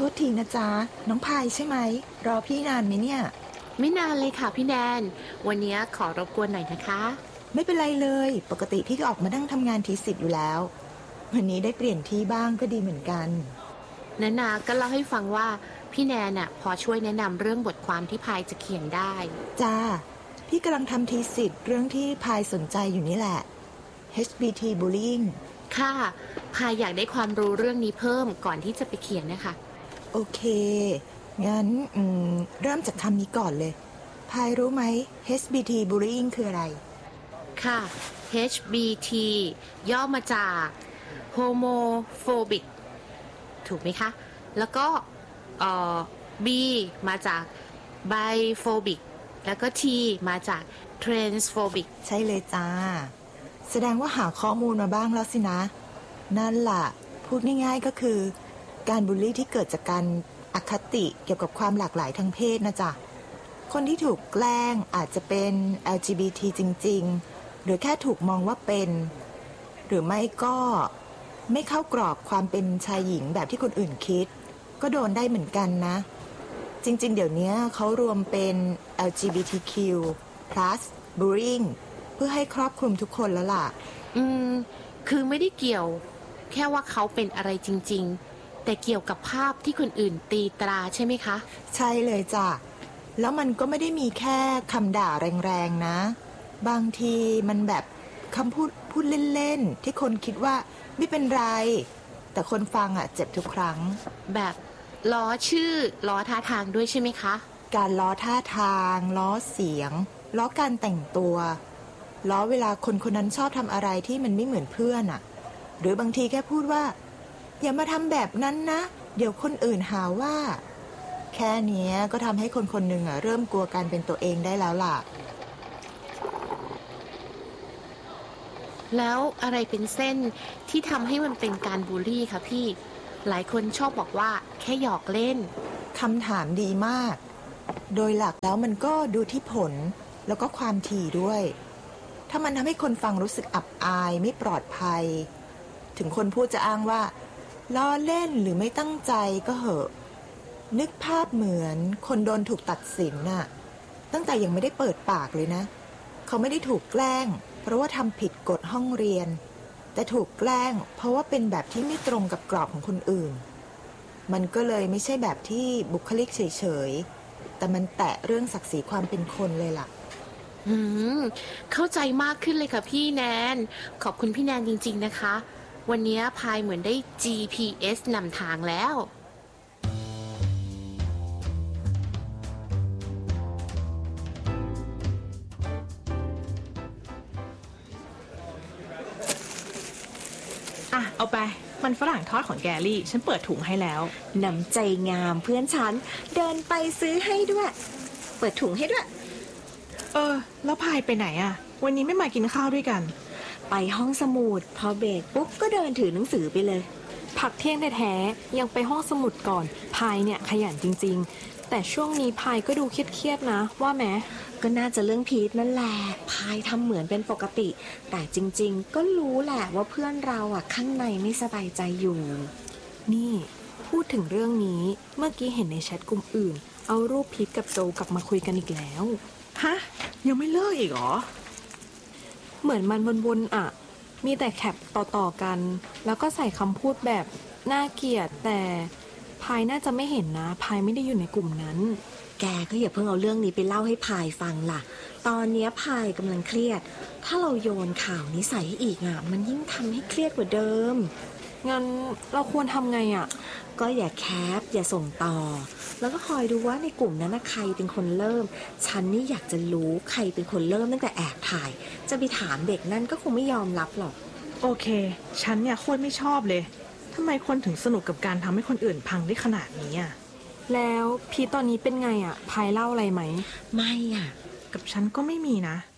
ษทีนะจ๊ะน้องพายใช่ไหมรอพี่นานไหมเนี่ยไม่นานเลยค่ะพี่แนนวันนี้ขอรบกวนหน่อยนะคะไม่เป็นไรเลยปกติพี่ก็ออกมานั่งทำงานทีสิทธิ์อยู่แล้ววันนี้ได้เปลี่ยนที่บ้างก็ดีเหมือนกันนาก็เล่าให้ฟังว่าพี่แนนพอช่วยแนะนำเรื่องบทความที่พายจะเขียนได้จ้าพี่กำลังทำทีสิทธิ์เรื่องที่พายสนใจอยู่นี่แหละ HBT Bullying ค่ะพายอยากได้ความรู้เรื่องนี้เพิ่มก่อนที่จะไปเขียนนะคะโอเคงั้นเริ่มจากคำนี้ก่อนเลยพายรู้ไหม HBT Bullying คืออะไรค่ะ HBT ย่อมาจาก Homophobic ถูกไหมคะแล้วก็B มาจาก Biphobic แล้วก็ T มาจาก Transphobic ใช่เลยจ้าแสดงว่าหาข้อมูลมาบ้างแล้วสินะนั่นล่ะพูดง่ายๆก็คือการบูลลี่ที่เกิดจากการอคติเกี่ยวกับความหลากหลายทางเพศนะจ๊ะคนที่ถูกแกล้งอาจจะเป็น LGBT จริงๆหรือแค่ถูกมองว่าเป็นหรือไม่ก็ไม่เข้ากรอบความเป็นชายหญิงแบบที่คนอื่นคิดก็โดนได้เหมือนกันนะจริงๆเดี๋ยวนี้เขารวมเป็น LGBTQ+ bullying เพื่อให้ครอบคลุมทุกคนแล้วล่ะคือไม่ได้เกี่ยวแค่ว่าเขาเป็นอะไรจริงๆแต่เกี่ยวกับภาพที่คนอื่นตีตราใช่ไหมคะใช่เลยจ้ะแล้วมันก็ไม่ได้มีแค่คำด่าแรงๆนะบางทีมันแบบคำพูดเล่นๆที่คนคิดว่าไม่เป็นไรแต่คนฟังเจ็บทุกครั้งแบบล้อชื่อล้อท่าทางด้วยใช่ไหมคะการล้อท่าทางล้อเสียงล้อการแต่งตัวล้อเวลาคนคนนั้นชอบทำอะไรที่มันไม่เหมือนเพื่อนหรือบางทีแค่พูดว่าอย่ามาทำแบบนั้นนะเดี๋ยวคนอื่นหาว่าแค่นี้ก็ทำให้คนคนหนึ่งเริ่มกลัวการเป็นตัวเองได้แล้วล่ะแล้วอะไรเป็นเส้นที่ทำให้มันเป็นการบูลลี่คะพี่หลายคนชอบบอกว่าแค่หยอกเล่นคำถามดีมากโดยหลักแล้วมันก็ดูที่ผลแล้วก็ความถี่ด้วยถ้ามันทำให้คนฟังรู้สึกอับอายไม่ปลอดภัยถึงคนพูดจะอ้างว่าล้อเล่นหรือไม่ตั้งใจก็เหอะนึกภาพเหมือนคนโดนถูกตัดสินตั้งแต่ยังไม่ได้เปิดปากเลยนะเขาไม่ได้ถูกแกล้งเพราะว่าทำผิดกฎห้องเรียนแต่ถูกแกล้งเพราะว่าเป็นแบบที่ไม่ตรงกับกรอบของคนอื่นมันก็เลยไม่ใช่แบบที่บุคลิกเฉยๆแต่มันแตะเรื่องศักดิ์ศรีความเป็นคนเลยล่ะเข้าใจมากขึ้นเลยค่ะพี่แนนขอบคุณพี่แนนจริงๆนะคะวันนี้พายเหมือนได้ GPS นำทางแล้วเอาไปมันฝรั่งทอดของแกรี่ฉันเปิดถุงให้แล้วน้ำใจงามเพื่อนฉันเดินไปซื้อให้ด้วยเปิดถุงให้ด้วยแล้วพายไปไหนวันนี้ไม่มากินข้าวด้วยกันไปห้องสมุดพอเบรกปุ๊บก็เดินถือหนังสือไปเลยพักเที่ยงแท้ๆยังไปห้องสมุดก่อนพายเนี่ยขยันจริงๆแต่ช่วงนี้พายก็ดูเครียดๆนะว่าแม้ก็น่าจะเรื่องพีทนั่นแหละพายทำเหมือนเป็นปกติแต่จริงๆก็รู้แหละว่าเพื่อนเราข้างในไม่สบายใจอยู่นี่พูดถึงเรื่องนี้เมื่อกี้เห็นในแชทกลุ่มอื่นเอารูปพีทกับโจกลับมาคุยกันอีกแล้วฮะยังไม่เลิกอีกเหรอเหมือนมันวนๆมีแต่แคปต่อๆกันแล้วก็ใส่คำพูดแบบน่าเกลียดแต่พายน่าจะไม่เห็นนะพายไม่ได้อยู่ในกลุ่มนั้นแกก็อย่าเพิ่งเอาเรื่องนี้ไปเล่าให้พายฟังล่ะตอนนี้พายกำลังเครียดถ้าเราโยนข่าวนี้ใส่ให้อีกมันยิ่งทำให้เครียดกว่าเดิมงั้นเราควรทำไงก็อย่าแคปอย่าส่งต่อแล้วก็คอยดูว่าในกลุ่มนั้นใครเป็นคนเริ่มฉันนี่อยากจะรู้ใครเป็นคนเริ่มตั้งแต่แอบถ่ายจะไปถามเด็กนั่นก็คงไม่ยอมรับหรอกโอเคฉันเนี่ยโคตรไม่ชอบเลยทำไมคนถึงสนุกกับการทำให้คนอื่นพังได้ขนาดนี้แล้วพีตอนนี้เป็นไงพายเล่าอะไรไหมไม่กับฉันก็ไม่มีนะ